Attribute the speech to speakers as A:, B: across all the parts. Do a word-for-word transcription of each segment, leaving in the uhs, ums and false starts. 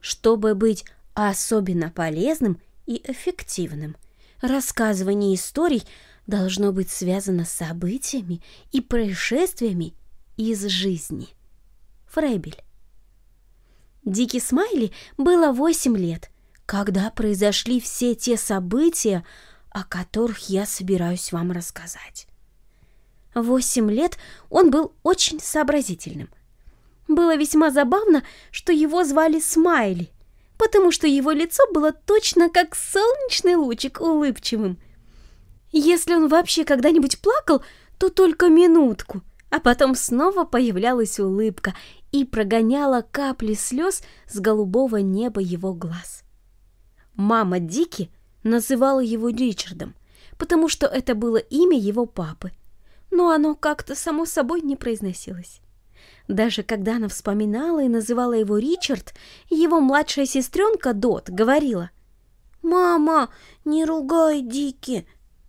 A: Чтобы быть особенно полезным и эффективным, рассказывание историй должно быть связано с событиями и происшествиями из жизни. Фрейбель. Дики Смайли было восемь лет, когда произошли все те события, о которых я собираюсь вам рассказать. В восемь лет он был очень сообразительным. Было весьма забавно, что его звали Смайли, потому что его лицо было точно как солнечный лучик, улыбчивым. Если он вообще когда-нибудь плакал, то только минутку, а потом снова появлялась улыбка и прогоняла капли слез с голубого неба его глаз. Мама Дики называла его Ричардом, потому что это было имя его папы, но оно как-то само собой не произносилось. Даже когда она вспоминала и называла его Ричард, его младшая сестренка Дот говорила: «Мама, не ругай Дики!»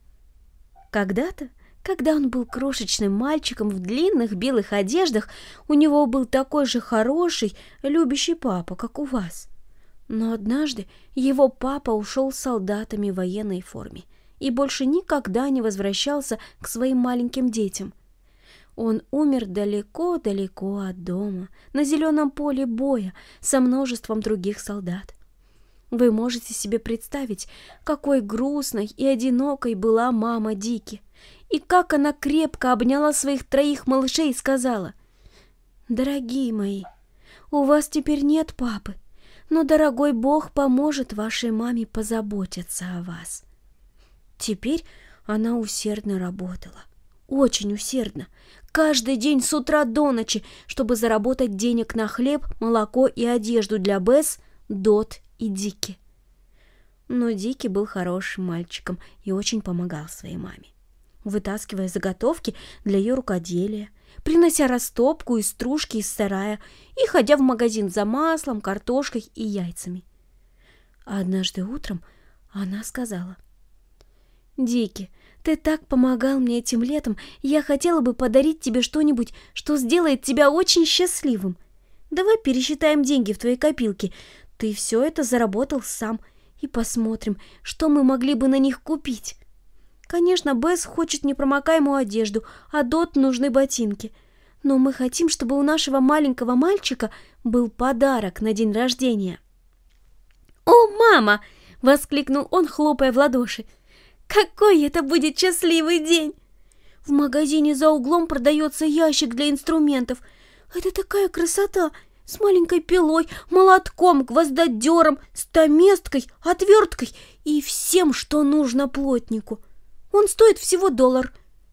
A: Когда-то, когда он был крошечным мальчиком в длинных белых одеждах, у него был такой же хороший, любящий папа, как у вас. Но однажды его папа ушел с солдатами в военной форме и больше никогда не возвращался к своим маленьким детям. Он умер далеко-далеко от дома, на зеленом поле боя, со множеством других солдат. Вы можете себе представить, какой грустной и одинокой была мама Дики, и как она крепко обняла своих троих малышей и сказала: «Дорогие мои, у вас теперь нет папы, но дорогой Бог поможет вашей маме позаботиться о вас». Теперь она усердно работала, очень усердно, каждый день с утра до ночи, чтобы заработать денег на хлеб, молоко и одежду для Бесс, Дот и Дики. Но Дики был хорошим мальчиком и очень помогал своей маме, вытаскивая заготовки для ее рукоделия, принося растопку и стружки из сарая и ходя в магазин за маслом, картошкой и яйцами. А однажды утром она сказала: «Дики, ты так помогал мне этим летом, я хотела бы подарить тебе что-нибудь, что сделает тебя очень счастливым. Давай пересчитаем деньги в твоей копилке. Ты все это заработал сам, и посмотрим, что мы могли бы на них купить. Конечно, Бесс хочет непромокаемую одежду, а Дот нужны ботинки. Но мы хотим, чтобы у нашего маленького мальчика был подарок на день рождения». «О, мама!» — воскликнул он, хлопая в ладоши. «Какой это будет счастливый день! В магазине за углом продается ящик для инструментов. Это такая красота! С маленькой пилой, молотком, гвоздодером, стаместкой, отверткой и всем, что нужно плотнику. Он стоит всего доллар».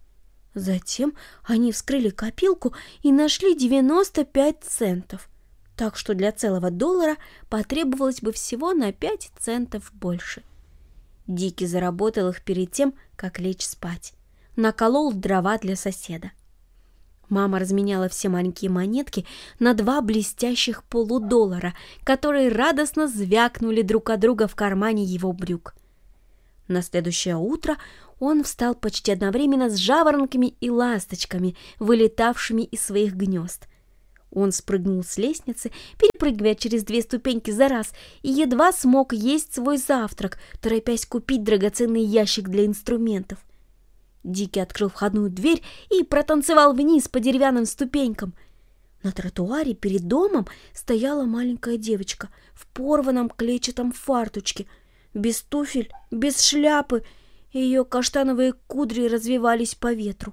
A: Затем они вскрыли копилку и нашли девяносто пять центов, так что для целого доллара потребовалось бы всего на пять центов больше. Дики заработал их перед тем, как лечь спать. Наколол дрова для соседа. Мама разменяла все маленькие монетки на два блестящих полудоллара, которые радостно звякнули друг от друга в кармане его брюк. На следующее утро он встал почти одновременно с жаворонками и ласточками, вылетавшими из своих гнезд. Он спрыгнул с лестницы, перепрыгивая через две ступеньки за раз, и едва смог есть свой завтрак, торопясь купить драгоценный ящик для инструментов. Дики открыл входную дверь и протанцевал вниз по деревянным ступенькам. На тротуаре перед домом стояла маленькая девочка в порванном клетчатом фартучке, без туфель, без шляпы, и ее каштановые кудри развивались по ветру.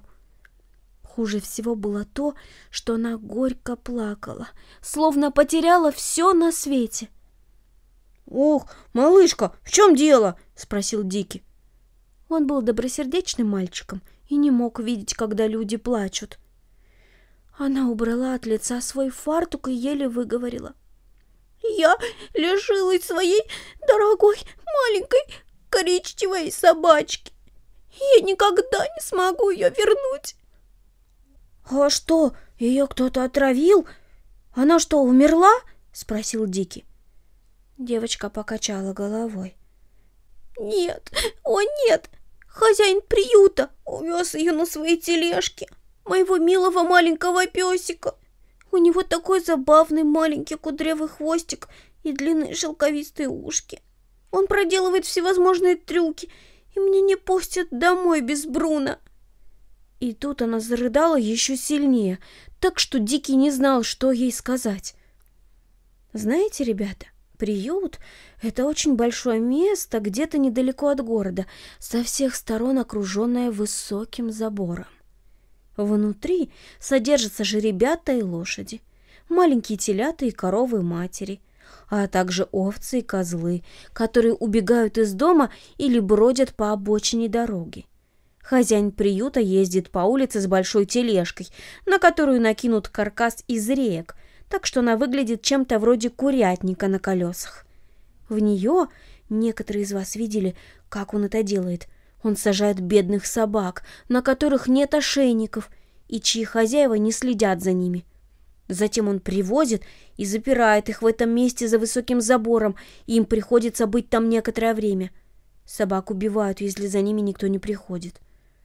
A: Хуже всего было то, что она горько плакала, словно потеряла все на свете. «Ох, малышка, в чем дело?» — спросил Дики. Он был добросердечным мальчиком и не мог видеть, когда люди плачут. Она убрала от лица свой фартук и еле выговорила: «Я лишилась своей дорогой маленькой коричневой собачки. Я никогда не смогу ее вернуть». «А что, ее кто-то отравил? Она что, умерла?» — спросил Дики. Девочка покачала головой. «Нет, о нет, хозяин приюта увез ее на своей тележке, моего милого маленького песика. У него такой забавный маленький кудрявый хвостик и длинные шелковистые ушки. Он проделывает всевозможные трюки, и меня не пустят домой без Бруно». И тут она зарыдала еще сильнее, так что Дикий не знал, что ей сказать. Знаете, ребята, приют — это очень большое место, где-то недалеко от города, со всех сторон окруженное высоким забором. Внутри содержатся жеребята и лошади, маленькие телята и коровы матери, а также овцы и козлы, которые убегают из дома или бродят по обочине дороги. Хозяин приюта ездит по улице с большой тележкой, на которую накинут каркас из реек, так что она выглядит чем-то вроде курятника на колесах. В нее, некоторые из вас видели, как он это делает, он сажает бедных собак, на которых нет ошейников, и чьи хозяева не следят за ними. Затем он привозит и запирает их в этом месте за высоким забором, и им приходится быть там некоторое время. Собак убивают, если за ними никто не приходит.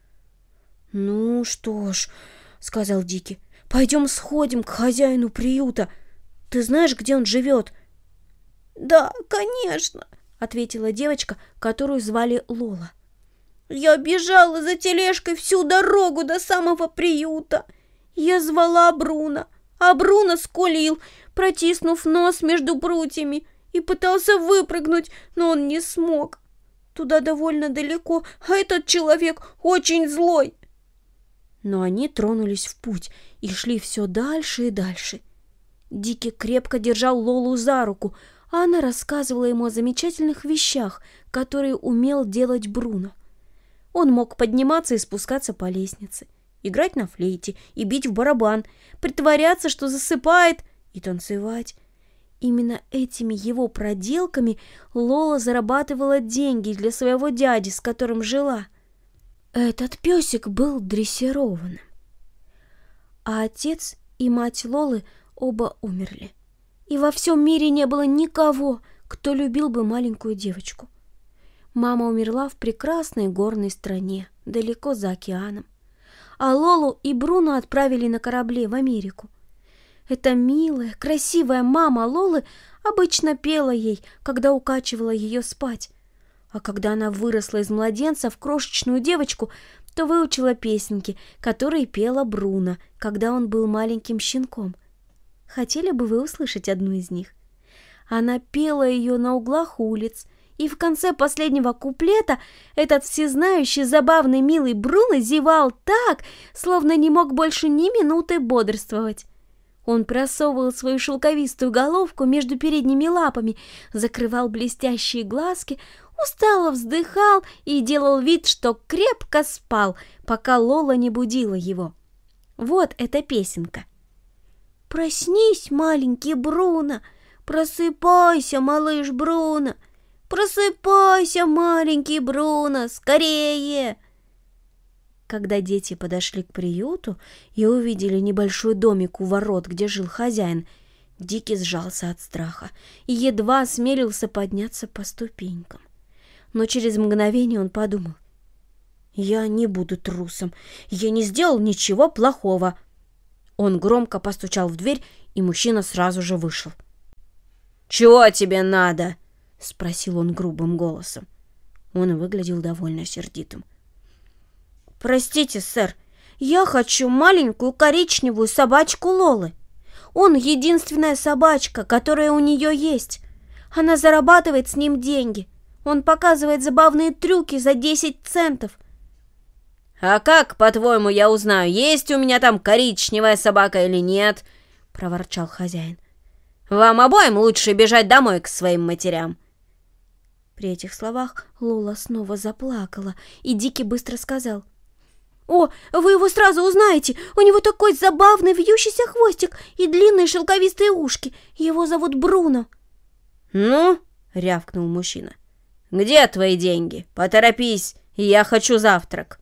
A: «Ну что ж», — сказал Дикий, — «пойдем сходим к хозяину приюта. Ты знаешь, где он живет?» «Да, конечно», — ответила девочка, которую звали Лола. «Я бежала за тележкой всю дорогу до самого приюта. Я звала Бруно, а Бруно скулил, протиснув нос между прутьями, и пытался выпрыгнуть, но он не смог. Туда довольно далеко, а этот человек очень злой». Но они тронулись в путь и шли все дальше и дальше. Дикий крепко держал Лолу за руку, а она рассказывала ему о замечательных вещах, которые умел делать Бруно. Он мог подниматься и спускаться по лестнице, играть на флейте и бить в барабан, притворяться, что засыпает, и танцевать. Именно этими его проделками Лола зарабатывала деньги для своего дяди, с которым жила. Этот песик был дрессированным. А отец и мать Лолы оба умерли. И во всем мире не было никого, кто любил бы маленькую девочку. Мама умерла в прекрасной горной стране, далеко за океаном. А Лолу и Бруно отправили на корабле в Америку. Эта милая, красивая мама Лолы обычно пела ей, когда укачивала ее спать. А когда она выросла из младенца в крошечную девочку, то выучила песенки, которые пела Бруно, когда он был маленьким щенком. Хотели бы вы услышать одну из них? Она пела ее на углах улиц, и в конце последнего куплета этот всезнающий, забавный, милый Бруно зевал так, словно не мог больше ни минуты бодрствовать. Он просовывал свою шелковистую головку между передними лапами, закрывал блестящие глазки, устало вздыхал и делал вид, что крепко спал, пока Лола не будила его. Вот эта песенка. «Проснись, маленький Бруно, просыпайся, малыш Бруно, просыпайся, маленький Бруно, скорее!» Когда дети подошли к приюту и увидели небольшой домик у ворот, где жил хозяин, Дикий сжался от страха и едва осмелился подняться по ступенькам. Но через мгновение он подумал: «Я не буду трусом, я не сделал ничего плохого». Он громко постучал в дверь, и мужчина сразу же вышел. «Чего тебе надо?» — спросил он грубым голосом. Он выглядел довольно сердитым. «Простите, сэр, я хочу маленькую коричневую собачку Лолы. Он единственная собачка, которая у нее есть. Она зарабатывает с ним деньги. Он показывает забавные трюки за десять центов. «А как, по-твоему, я узнаю, есть у меня там коричневая собака или нет?» — проворчал хозяин. «Вам обоим лучше бежать домой к своим матерям». При этих словах Лола снова заплакала, и Дикий быстро сказал: «О, вы его сразу узнаете! У него такой забавный вьющийся хвостик и длинные шелковистые ушки. Его зовут Бруно».
B: «Ну?» — рявкнул мужчина. «Где твои деньги? Поторопись, я хочу завтрак».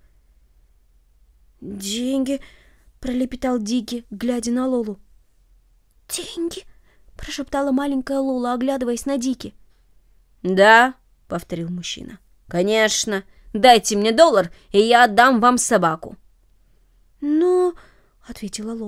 A: «Деньги?» — пролепетал Дикий, глядя на Лолу. «Деньги?» — прошептала маленькая Лола, оглядываясь на Дики.
B: «Да», — повторил мужчина. «Конечно. Дайте мне доллар, и я отдам вам собаку».
A: «Но...» — ответила Лола.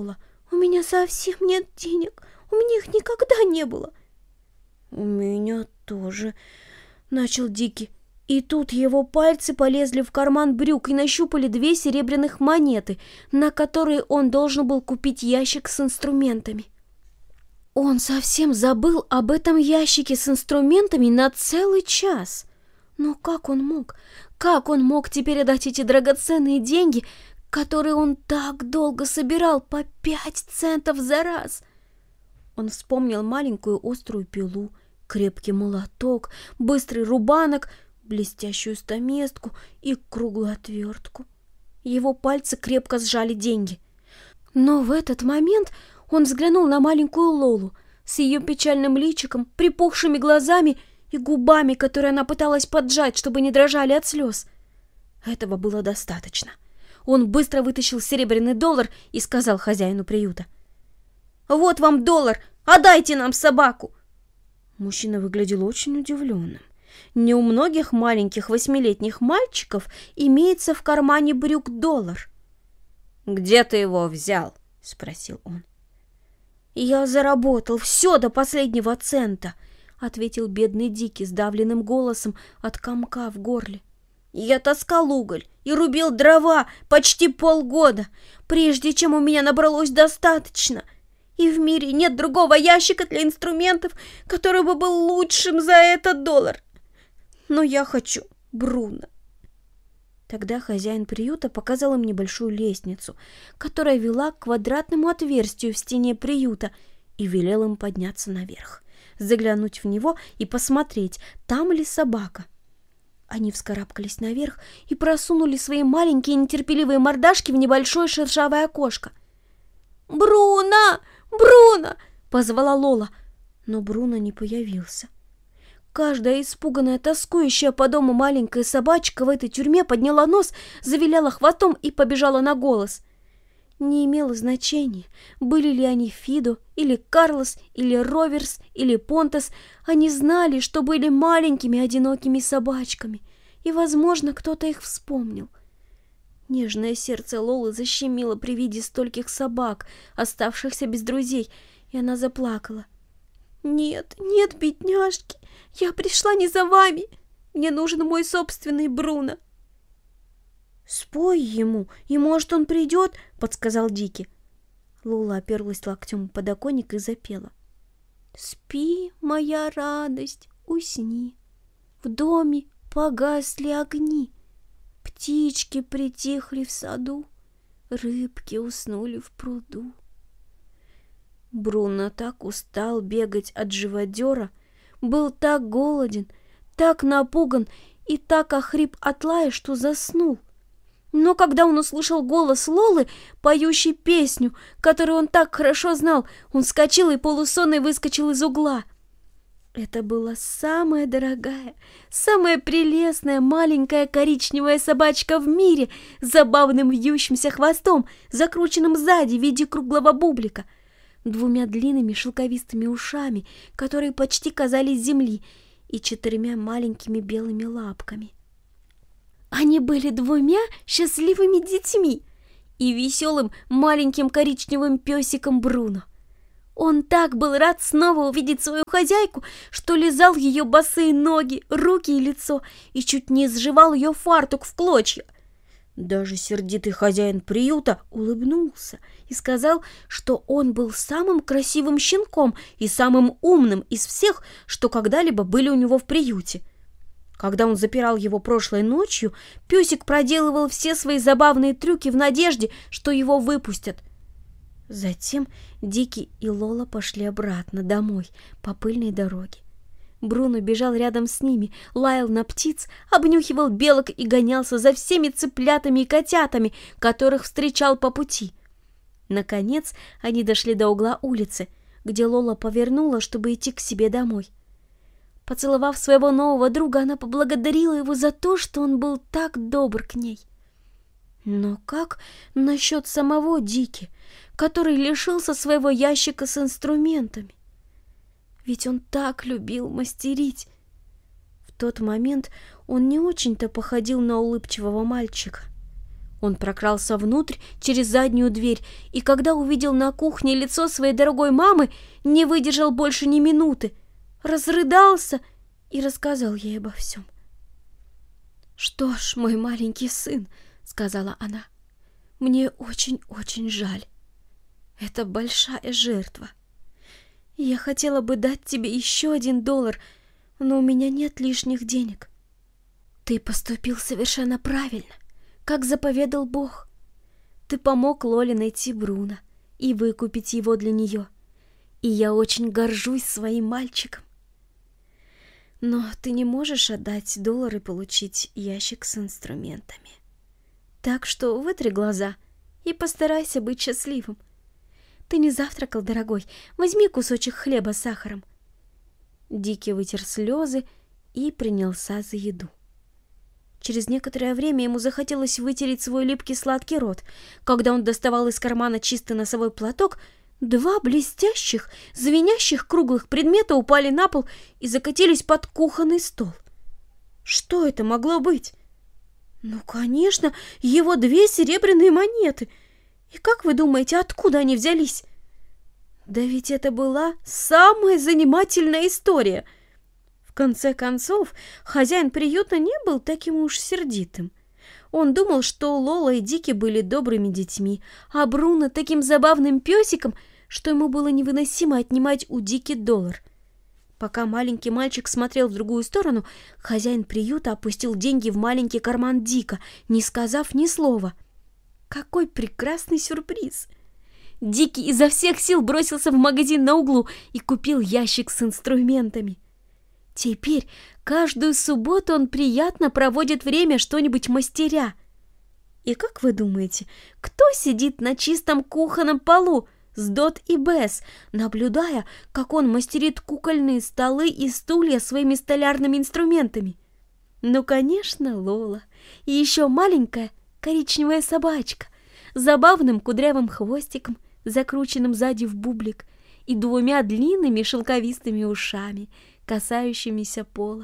A: У меня совсем нет денег, у меня их никогда не было.
B: У меня тоже, начал Дикий. И тут его пальцы полезли в карман брюк и нащупали две серебряных монеты, на которые он должен был купить ящик с инструментами. Он совсем забыл об этом ящике с инструментами на целый час. Но как он мог? Как он мог теперь отдать эти драгоценные деньги, которые он так долго собирал, по пять центов за раз? Он вспомнил маленькую острую пилу, крепкий молоток, быстрый рубанок, блестящую стамеску и круглую отвертку. Его пальцы крепко сжали деньги. Но в этот момент он взглянул на маленькую Лолу с ее печальным личиком, припухшими глазами и губами, которые она пыталась поджать, чтобы не дрожали от слез. Этого было достаточно. Он быстро вытащил серебряный доллар и сказал хозяину приюта: «Вот вам доллар, отдайте нам собаку!» Мужчина выглядел очень удивленным. Не у многих маленьких восьмилетних мальчиков имеется в кармане брюк доллар. «Где ты его взял?» — спросил он. «Я заработал все до последнего цента», — ответил бедный Дикий сдавленным голосом от комка в горле. «Я таскал уголь и рубил дрова почти полгода, прежде чем у меня набралось достаточно. И в мире нет другого ящика для инструментов, который бы был лучшим за этот доллар. Но я хочу Бруно». Тогда хозяин приюта показал им небольшую лестницу, которая вела к квадратному отверстию в стене приюта, и велел им подняться наверх, заглянуть в него и посмотреть, там ли собака. Они вскарабкались наверх и просунули свои маленькие нетерпеливые мордашки в небольшое шершавое окошко. «Бруно! Бруно!» — позвала Лола, но Бруно не появился. Каждая испуганная, тоскующая по дому маленькая собачка в этой тюрьме подняла нос, завиляла хвостом и побежала на голос. Не имело значения, были ли они Фидо, или Карлос, или Роверс, или Понтес. Они знали, что были маленькими одинокими собачками, и, возможно, кто-то их вспомнил. Нежное сердце Лолы защемило при виде стольких собак, оставшихся без друзей, и она заплакала. «Нет, нет, бедняжки, я пришла не за вами. Мне нужен мой собственный Бруно». «Спой ему, и, может, он придет», — подсказал Дикий. Лола оперлась локтем в подоконник и запела. «Спи, моя радость, усни. В доме погасли огни. Птички притихли в саду, рыбки уснули в пруду». Бруно так устал бегать от живодера, был так голоден, так напуган и так охрип от лая, что заснул. Но когда он услышал голос Лолы, поющей песню, которую он так хорошо знал, он вскочил и полусонный выскочил из угла. Это была самая дорогая, самая прелестная маленькая коричневая собачка в мире с забавным вьющимся хвостом, закрученным сзади в виде круглого бублика, двумя длинными шелковистыми ушами, которые почти казались земли, и четырьмя маленькими белыми лапками. Они были двумя счастливыми детьми и веселым маленьким коричневым песиком Бруно. Он так был рад снова увидеть свою хозяйку, что лизал ее босые ноги, руки и лицо и чуть не сживал ее фартук в клочья. Даже сердитый хозяин приюта улыбнулся и сказал, что он был самым красивым щенком и самым умным из всех, что когда-либо были у него в приюте. Когда он запирал его прошлой ночью, песик проделывал все свои забавные трюки в надежде, что его выпустят. Затем Дикий и Лола пошли обратно домой по пыльной дороге. Бруно бежал рядом с ними, лаял на птиц, обнюхивал белок и гонялся за всеми цыплятами и котятами, которых встречал по пути. Наконец они дошли до угла улицы, где Лола повернула, чтобы идти к себе домой. Поцеловав своего нового друга, она поблагодарила его за то, что он был так добр к ней. Но как насчет самого Дики, который лишился своего ящика с инструментами? Ведь он так любил мастерить. В тот момент он не очень-то походил на улыбчивого мальчика. Он прокрался внутрь через заднюю дверь, и когда увидел на кухне лицо своей дорогой мамы, не выдержал больше ни минуты, разрыдался и рассказал ей обо всем. «Что ж, мой маленький сын», — сказала она, — «мне очень-очень жаль. Это большая жертва. Я хотела бы дать тебе еще один доллар, но у меня нет лишних денег. Ты поступил совершенно правильно, как заповедал Бог. Ты помог Лоле найти Бруно и выкупить его для нее, и я очень горжусь своим мальчиком. Но ты не можешь отдать доллар и получить ящик с инструментами. Так что вытри глаза и постарайся быть счастливым. Ты не завтракал, дорогой, возьми кусочек хлеба с сахаром». Дикий вытер слезы и принялся за еду. Через некоторое время ему захотелось вытереть свой липкий сладкий рот. Когда он доставал из кармана чистый носовой платок, два блестящих, звенящих круглых предмета упали на пол и закатились под кухонный стол. Что это могло быть? Ну, конечно, его две серебряные монеты. И как вы думаете, откуда они взялись? Да ведь это была самая занимательная история. В конце концов, хозяин приюта не был таким уж сердитым. Он думал, что Лола и Дики были добрыми детьми, а Бруно таким забавным песиком, что ему было невыносимо отнимать у Дики доллар. Пока маленький мальчик смотрел в другую сторону, хозяин приюта опустил деньги в маленький карман Дика, не сказав ни слова. Какой прекрасный сюрприз! Дики изо всех сил бросился в магазин на углу и купил ящик с инструментами. Теперь каждую субботу он приятно проводит время что-нибудь мастеря. И как вы думаете, кто сидит на чистом кухонном полу с Дот и Бесс, наблюдая, как он мастерит кукольные столы и стулья своими столярными инструментами? Ну, конечно, Лола. И еще маленькая коричневая собачка с забавным кудрявым хвостиком, закрученным сзади в бублик, и двумя длинными шелковистыми ушами, касающимися пола.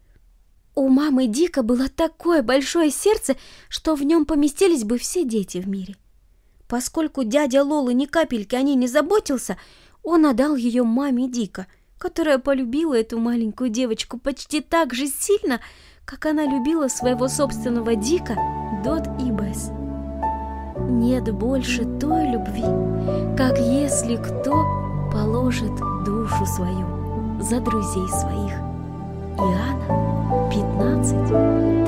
B: У мамы Дика было такое большое сердце, что в нем поместились бы все дети в мире. Поскольку дядя Лолы ни капельки о ней не заботился, он отдал ее маме Дика, которая полюбила эту маленькую девочку почти так же сильно, как она любила своего собственного Дика, Дот и Бесс. Нет больше той любви, как если кто положит душу свою за друзей своих. Иоанна пятнадцать